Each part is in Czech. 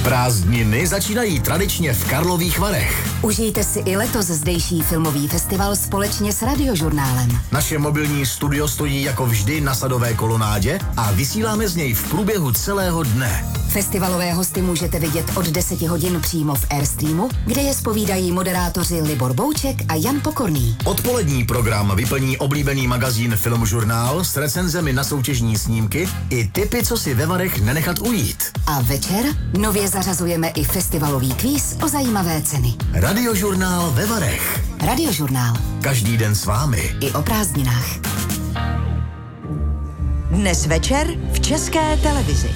Prázdniny začínají tradičně v Karlových Varech. Užijte si i letos zdejší filmový festival společně s Radiožurnálem. Naše mobilní studio stojí jako vždy na Sadové kolonádě a vysíláme z něj v průběhu celého dne. Festivalové hosty můžete vidět od 10 hodin přímo v Airstreamu, kde je zpovídají moderátoři Libor Bouček a Jan Pokorný. Odpolední program vyplní oblíbený magazín Filmžurnál s recenzemi na soutěžní snímky i tipy, co si ve Varech nenechat ujít. A večer nově zařazujeme i festivalový kvíz o zajímavé ceny. Radiožurnál ve Varech. Radiožurnál. Každý den s vámi. I o prázdninách. Dnes večer v České televizi.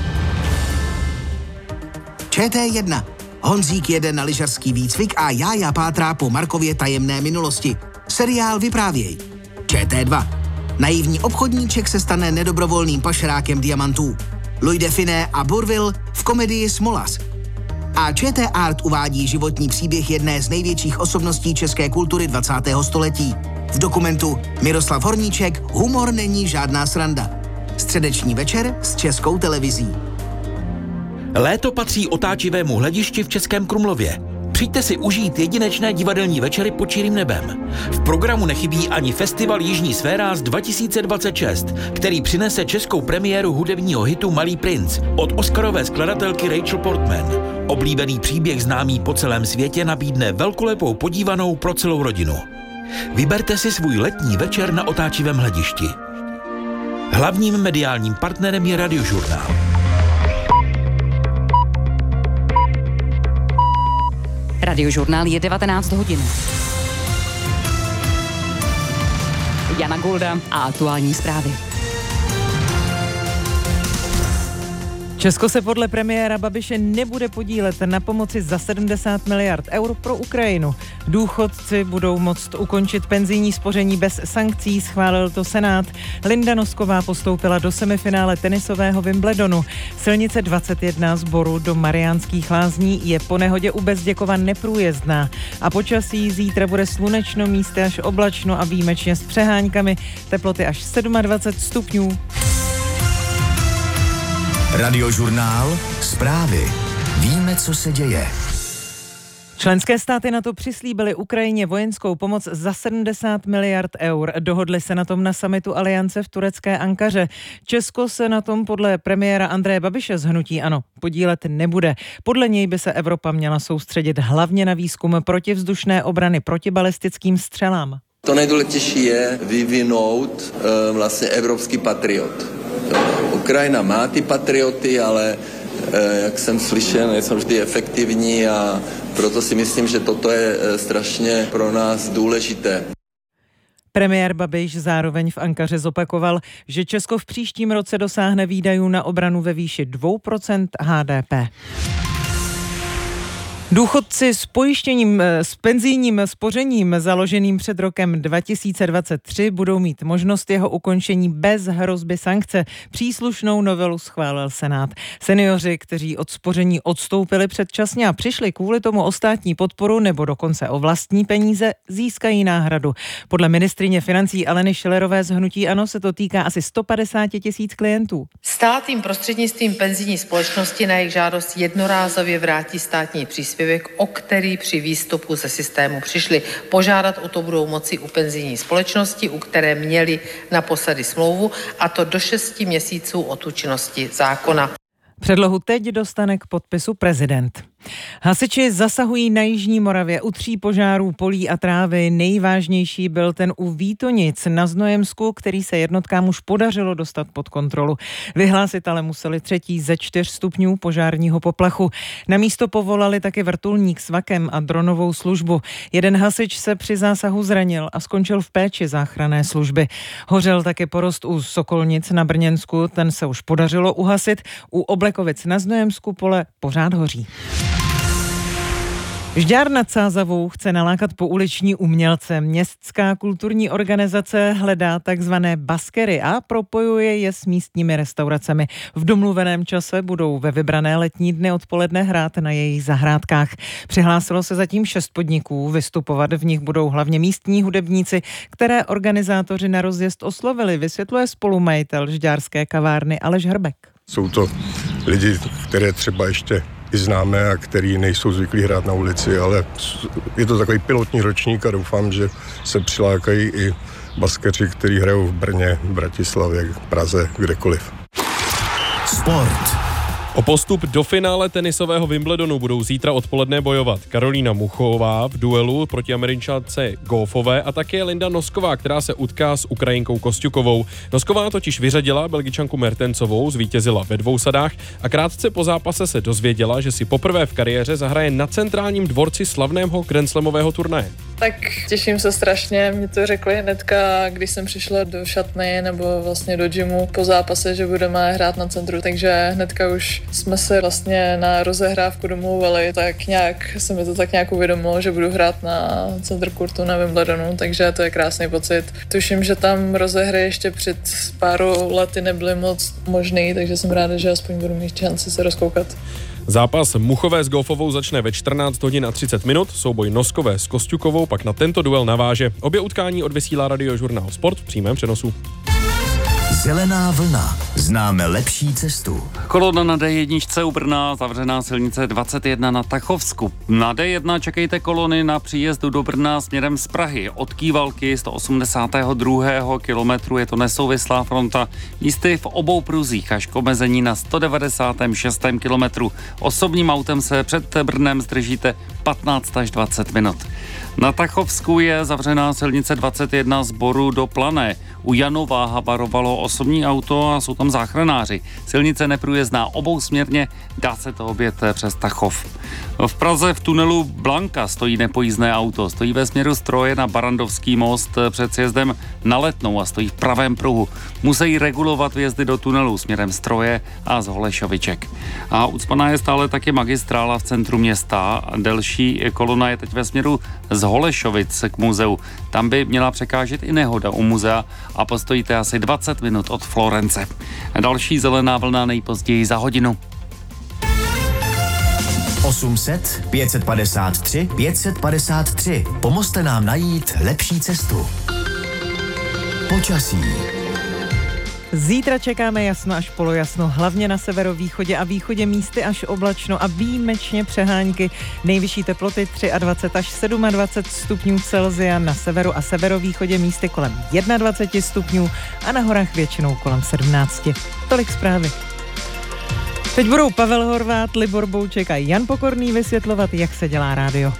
ČT1. Honzík jede na lyžařský výcvik a Jája pátrá po Markově tajemné minulosti. Seriál Vyprávěj. ČT2. Naivní obchodníček se stane nedobrovolným pašerákem diamantů. Louis de Funès a Bourvil v komedii Smolas. A ČT Art uvádí životní příběh jedné z největších osobností české kultury 20. století. V dokumentu Miroslav Horníček Humor není žádná sranda. Středeční večer s Českou televizí. Léto patří otáčivému hledišti v Českém Krumlově. Přijďte si užít jedinečné divadelní večery pod čirým nebem. V programu nechybí ani festival Jižní sféráz 2026, který přinese českou premiéru hudebního hitu Malý princ od oscarové skladatelky Rachel Portman. Oblíbený příběh známý po celém světě nabídne velkolepou podívanou pro celou rodinu. Vyberte si svůj letní večer na otáčivém hledišti. Hlavním mediálním partnerem je Radiožurnál. Radiožurnál je 19 hodin. Jana Golda a aktuální zprávy. Česko se podle premiéra Babiše nebude podílet na pomoci za 70 miliard eur pro Ukrajinu. Důchodci budou moct ukončit penzijní spoření bez sankcí, schválil to Senát. Linda Nosková postoupila do semifinále tenisového Wimbledonu. Silnice 21 z Boru do Mariánských Lázní je po nehodě u Bezděkova neprůjezdná. A počasí zítra bude slunečno, místy až oblačno a výjimečně s přeháňkami. Teploty až 27 stupňů. Radiožurnál. Zprávy. Víme, co se děje. Členské státy NATO přislíbily Ukrajině vojenskou pomoc za 70 miliard eur. Dohodli se na tom na summitu Aliance v turecké Ankaře. Česko se na tom podle premiéra Andreje Babiše z hnutí ANO podílet nebude. Podle něj by se Evropa měla soustředit hlavně na výzkum protivzdušné obrany proti balistickým střelám. To nejdůležitější je vyvinout vlastně evropský patriot. Ukrajina má ty patrioty, ale jak jsem slyšel, nejsou vždy efektivní a proto si myslím, že toto je strašně pro nás důležité. Premiér Babiš zároveň v Ankaře zopakoval, že Česko v příštím roce dosáhne výdajů na obranu ve výši 2% HDP. Důchodci s penzijním spořením založeným před rokem 2023 budou mít možnost jeho ukončení bez hrozby sankce. Příslušnou novelu schválil Senát. Seniori, kteří od spoření odstoupili předčasně a přišli kvůli tomu o státní podporu nebo dokonce o vlastní peníze, získají náhradu. Podle ministryně financí Aleny Schillerové z hnutí ANO se to týká asi 150 000 klientů. Stát jim prostřednictvím penzijní společnosti na jejich žádost jednorázově vrátí státní příspěvek, o který při výstupu ze systému přišli. Požádat o to budou moci u penzijní společnosti, u které měli naposledy smlouvu, a to do 6 měsíců od účinnosti zákona. Předlohu teď dostane k podpisu prezident. Hasiči zasahují na jižní Moravě u 3 požárů polí a trávy. Nejvážnější byl ten u Vítonic na Znojemsku, který se jednotkám už podařilo dostat pod kontrolu. Vyhlásit ale museli 3. ze 4 stupňů požárního poplachu. Na místo povolali taky vrtulník s vakem a dronovou službu. Jeden hasič se při zásahu zranil a skončil v péči záchranné služby. Hořel taky porost u Sokolnic na Brněnsku, ten se už podařilo uhasit. U Oblekovic na Znojemsku pole pořád hoří. Žďár nad Sázavou chce nalákat pouliční umělce. Městská kulturní organizace hledá takzvané baskery a propojuje je s místními restauracemi. V domluveném čase budou ve vybrané letní dny odpoledne hrát na jejich zahrádkách. Přihlásilo se zatím 6 podniků. Vystupovat v nich budou hlavně místní hudebníci, které organizátoři na rozjezd oslovili, vysvětluje spolumajitel žďárské kavárny Aleš Hrbek. Jsou to lidi, které třeba ještě i známe a který nejsou zvyklí hrát na ulici, ale je to takový pilotní ročník a doufám, že se přilákají i baskeři, kteří hrajou v Brně, v Bratislavě, v Praze, kdekoliv. Sport. O postup do finále tenisového Wimbledonu budou zítra odpoledne bojovat Karolína Muchová v duelu proti Američance Goffové a také Linda Nosková, která se utká s Ukrajinkou Kosťukovou. Nosková totiž vyřadila Belgičanku Mertensovou, zvítězila ve 2 sadách a krátce po zápase se dozvěděla, že si poprvé v kariéře zahraje na centrálním dvorci slavného grandslamového turnaje. Tak těším se strašně, mě to řekli hnedka, když jsem přišla do šatny nebo vlastně do gymu po zápase, že budeme hrát na centru, takže hnedka už jsme se vlastně na rozehrávku domluvili, tak nějak se mi to tak nějak uvědomilo, že budu hrát na centr kurtu na Wimbledonu, takže to je krásný pocit. Tuším, že tam rozehry ještě před pár lety nebyly moc možný, takže jsem ráda, že aspoň budu mít šanci se rozkoukat. Zápas Muchové s Goffovou začne ve 14 hodin a 30 minut, souboj Noskové s Kosťukovou pak na tento duel naváže. Obě utkání odvysílá Radiožurnál Sport v přímém přenosu. Zelená vlna. Známe lepší cestu. Kolona na D1 u Brna, zavřená silnice 21 na Tachovsku. Na D1 čekejte kolony na příjezdu do Brna směrem z Prahy. Od Kývalky 182. kilometru je to nesouvislá fronta. Místy v obou pruzích až k omezení na 196. kilometru. Osobním autem se před Brnem zdržíte 15 až 20 minut. Na Tachovsku je zavřená silnice 21 z Boru do Plané. U Janova havarovalo osobní auto a jsou tam záchranáři. Silnice neprůjezdná obousměrně, dá se to objet přes Tachov. V Praze v tunelu Blanka stojí nepojízdné auto. Stojí ve směru Stroje na Barandovský most před sjezdem na Letnou a stojí v pravém pruhu. Musí regulovat vjezdy do tunelu směrem Stroje a z Holešoviček. A ucpaná je stále taky magistrála v centru města. Delší kolona je teď ve směru z Holešovic k muzeu. Tam by měla překážet i nehoda u muzea a postojíte asi 20 minut od Florence. Další zelená vlna nejpozději za hodinu. 800 553 553. Pomozte nám najít lepší cestu. Počasí. Zítra čekáme jasno až polojasno, hlavně na severovýchodě a východě místy až oblačno a výjimečně přehánky. Nejvyšší teploty 23 až 27 stupňů Celsia, na severu a severovýchodě místy kolem 21 stupňů a na horách většinou kolem 17. Tolik zprávy. Teď budou Pavel Horváth, Libor Bouček a Jan Pokorný vysvětlovat, jak se dělá rádio.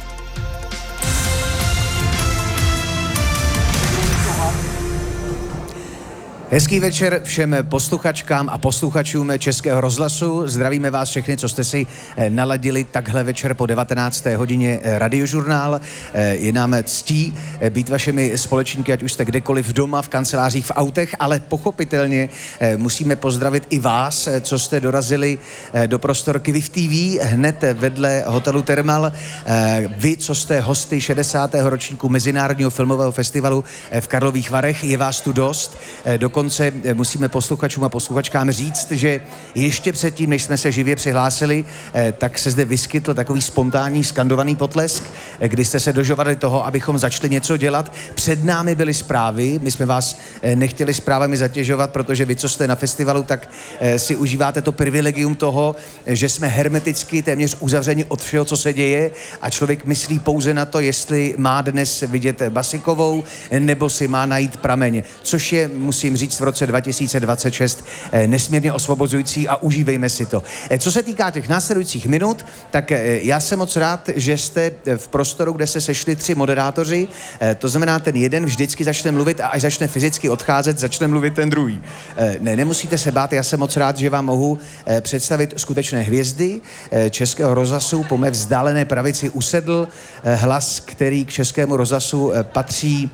Hezký večer všem posluchačkám a posluchačům Českého rozhlasu. Zdravíme vás všechny, co jste si naladili takhle večer po 19. hodině Radiožurnál. Je nám ctí být vašimi společníky, ať už jste kdekoliv doma, v kancelářích, v autech, ale pochopitelně musíme pozdravit i vás, co jste dorazili do prostorky Viv TV hned vedle hotelu Thermal. Vy, co jste hosty 60. ročníku Mezinárodního filmového festivalu v Karlových Varech, je vás tu dost. Dokonce musíme posluchačům a posluchačkám říct, že ještě předtím, než jsme se živě přihlásili, tak se zde vyskytl takový spontánní skandovaný potlesk, kdy jste se dožovali toho, abychom začali něco dělat. Před námi byly zprávy, my jsme vás nechtěli zprávami zatěžovat, protože vy, co jste na festivalu, tak si užíváte to privilegium toho, že jsme hermeticky téměř uzavřeni od všeho, co se děje a člověk myslí pouze na to, jestli má dnes vidět Basikovou, nebo si má najít prameň, což je, musím říct, v roce 2026 nesmírně osvobozující a užívejme si to. Co se týká těch následujících minut, tak já jsem moc rád, že jste v prostoru, kde se sešli 3 moderátoři, to znamená, ten jeden vždycky začne mluvit a až začne fyzicky odcházet, začne mluvit ten druhý. Nemusíte se bát, já jsem moc rád, že vám mohu představit skutečné hvězdy Českého rozhlasu. Po mé vzdálené pravici usedl hlas, který k Českému rozhlasu patří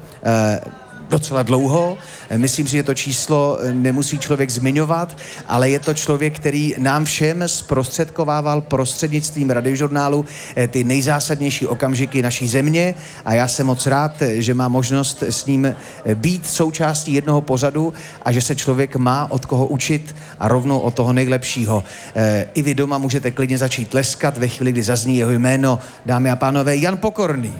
docela dlouho. Myslím si, že to číslo nemusí člověk zmiňovat, ale je to člověk, který nám všem zprostředkovával prostřednictvím Radiožurnálu ty nejzásadnější okamžiky naší země a já jsem moc rád, že má možnost s ním být součástí jednoho pořadu a že se člověk má od koho učit a rovnou od toho nejlepšího. I vy doma můžete klidně začít tleskat ve chvíli, kdy zazní jeho jméno. Dámy a pánové, Jan Pokorný.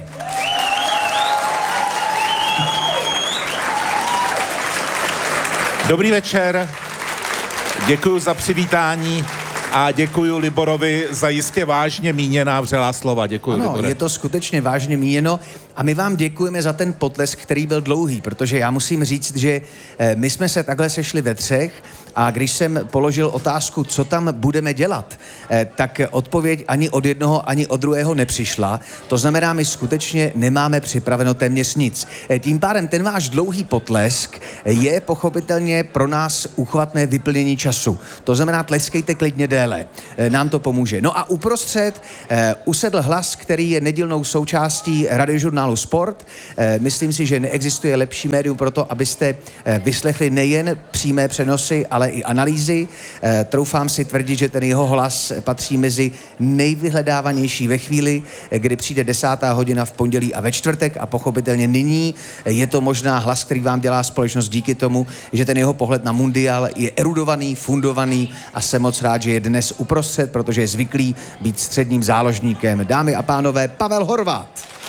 Dobrý večer, děkuji za přivítání. a děkuji Liborovi za jistě vážně míněná vřelá slova. Děkuji, ano, Libore. je to skutečně vážně míněno a my vám děkujeme za ten potlesk, který byl dlouhý, protože já musím říct, že my jsme se takhle sešli ve třech a když jsem položil otázku, co tam budeme dělat, tak odpověď ani od jednoho, ani od druhého nepřišla. To znamená, my skutečně nemáme připraveno téměř nic. Tím pádem ten váš dlouhý potlesk je pochopitelně pro nás uchvatné vyplnění času. To znamená, tleskejte klidně déle. Nám to pomůže. No a uprostřed usedl hlas, který je nedílnou součástí radiožurnálu Sport. Myslím si, že neexistuje lepší médium pro to, abyste vyslechli nejen přímé přenosy, ale i analýzy. Troufám si tvrdit, že ten jeho hlas patří mezi nejvyhledávanější ve chvíli, kdy přijde 10. hodina v pondělí a ve čtvrtek a pochopitelně nyní je to možná hlas, který vám dělá společnost díky tomu, že ten jeho pohled na mundial je erudovaný, fundovaný a jsem moc rád, že je dnes uprostřed, protože je zvyklý být středním záložníkem. Dámy a pánové, Pavel Horváth.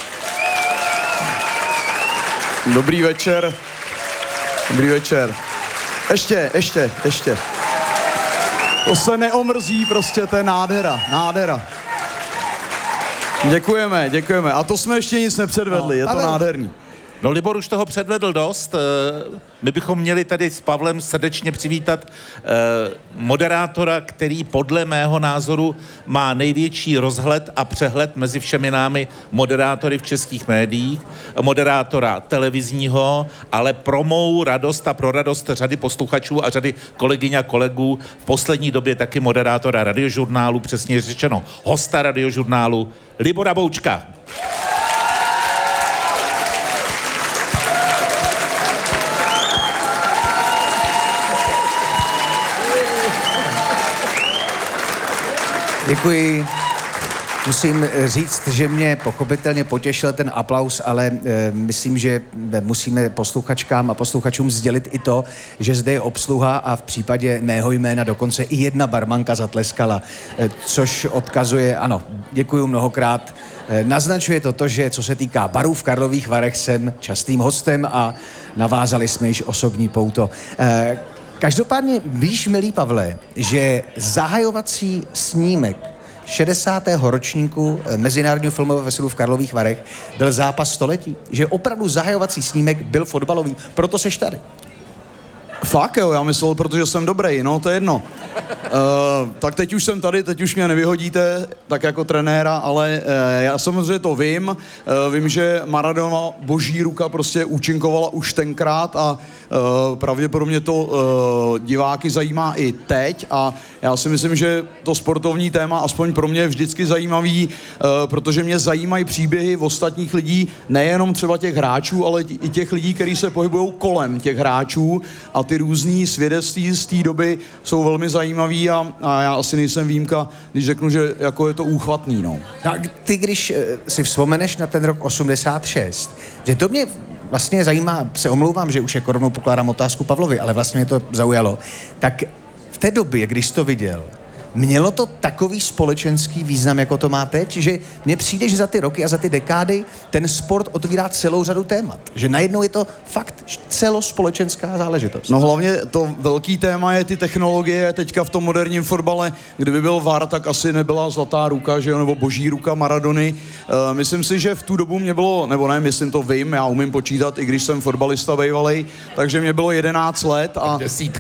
Dobrý večer. Dobrý večer. Ještě. To se neomrzí, prostě, to je nádhera. Děkujeme. A to jsme ještě nic nepředvedli, je to nádherný. No, Libor už toho předvedl dost. My bychom měli tady s Pavlem srdečně přivítat moderátora, který podle mého názoru má největší rozhled a přehled mezi všemi námi moderátory v českých médiích. Moderátora televizního, ale pro mou radost a pro radost řady posluchačů a řady kolegyň a kolegů v poslední době taky moderátora radiožurnálu, přesně řečeno hosta radiožurnálu Libora Boučka. Děkuji. Musím říct, že mě pochopitelně potěšil ten aplaus, ale myslím, že musíme posluchačkám a posluchačům sdělit i to, že zde je obsluha a v případě mého jména dokonce i jedna barmanka zatleskala, což odkazuje, ano, děkuji mnohokrát. Naznačuje to, že co se týká barů v Karlových Varech, jsem častým hostem a navázali jsme již osobní pouto. Každopádně víš, milý Pavle, že zahajovací snímek 60. ročníku Mezinárodního filmového festivalu v Karlových Varech byl zápas století. Že opravdu zahajovací snímek byl fotbalový. Proto seš tady. Fakt jo, já myslel, protože jsem dobrý, no to je jedno. Tak teď už jsem tady, teď už mě nevyhodíte, tak jako trenéra, ale já samozřejmě to vím. Vím, že Maradona boží ruka prostě účinkovala už tenkrát a pravděpodobně to diváky zajímá i teď a já si myslím, že to sportovní téma aspoň pro mě je vždycky zajímavý, protože mě zajímají příběhy ostatních lidí, nejenom třeba těch hráčů, ale i těch lidí, kteří se pohybují kolem těch hráčů a ty různý svědectví z té doby jsou velmi zajímavý a já asi nejsem výjimka, když řeknu, že jako je to úchvatný, no. No ty, když si vzpomeneš na ten rok 86, že to mě vlastně zajímá, se omlouvám, že už jako rovnou pokládám otázku Pavlovi, ale vlastně mě to zaujalo, tak v té době, když jsi to viděl, mělo to takový společenský význam, jako to má teď, že mně přijde, že za ty roky a za ty dekády ten sport otvírá celou řadu témat. Že najednou je to fakt celospolečenská záležitost. No hlavně to velký téma je ty technologie teďka v tom moderním fotbale. Kdyby byl VAR, tak asi nebyla zlatá ruka, že jo, nebo boží ruka Maradony. Myslím si, že v tu dobu mě bylo, nebo ne, myslím to vím, já umím počítat, i když jsem fotbalista bejvalej, takže mě bylo 11 let a...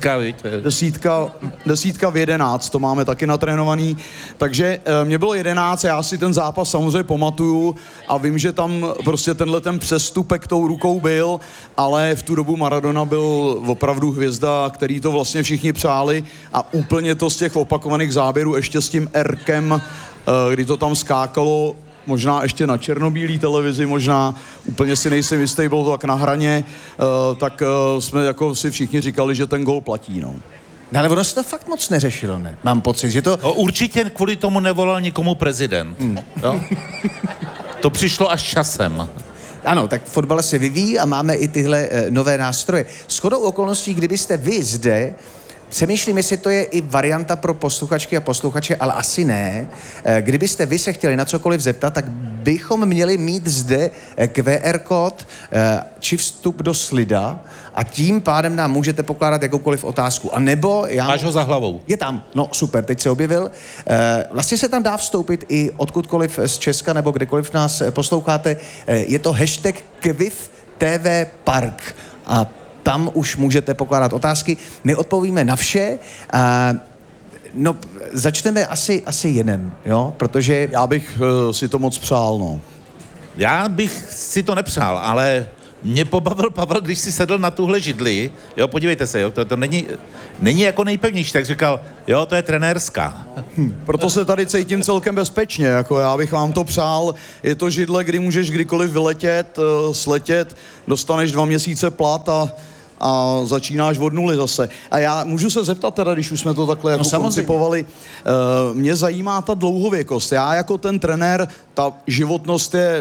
Desítka v 11, to máme taky natrénovaný, takže mě bylo 11, já si ten zápas samozřejmě pamatuju a vím, že tam prostě tenhle ten přestupek tou rukou byl, ale v tu dobu Maradona byl opravdu hvězda, který to vlastně všichni přáli a úplně to z těch opakovaných záběrů ještě s tím Rkem, kdy to tam skákalo, možná ještě na černobílý televizi, možná úplně si nejsem jistý, bylo to tak na hraně, tak jsme jako si všichni říkali, že ten gól platí, no. No ale ono se to fakt moc neřešilo, ne? Mám pocit, že to... No, určitě kvůli tomu nevolal nikomu prezident. Jo? To přišlo až časem. Ano, tak fotbal se vyvíjí a máme i tyhle nové nástroje. Shodou okolností, kdybyste vy zde Přemýšlím, jestli to je i varianta pro posluchačky a posluchače, ale asi ne. Kdybyste vy se chtěli na cokoliv zeptat, tak bychom měli mít zde QR kód či vstup do Slida a tím pádem nám můžete pokládat jakoukoliv otázku. A nebo já... Máš ho za hlavou. Je tam. No super, teď se objevil. Vlastně se tam dá vstoupit i odkudkoliv z Česka nebo kdekoliv nás posloucháte. Je to hashtag Kviv TV Park. A tam už můžete pokládat otázky. My odpovíme na vše. No, začneme asi jeden, jo? Protože... Já bych si to moc přál, no. Já bych si to nepřál, ale mě pobavil Pavel, když si sedl na tuhle židli. Jo, podívejte se, jo, to není jako nejpevnější, tak říkal, jo, to je trenérská. Proto se tady cítím celkem bezpečně, jako já bych vám to přál. Je to židle, kdy můžeš kdykoliv vyletět, sletět, dostaneš 2 měsíce plat a začínáš od nuly zase. A já můžu se zeptat teda, když už jsme to takhle jako koncipovali, mě zajímá ta dlouhověkost. Já jako ten trenér, ta životnost je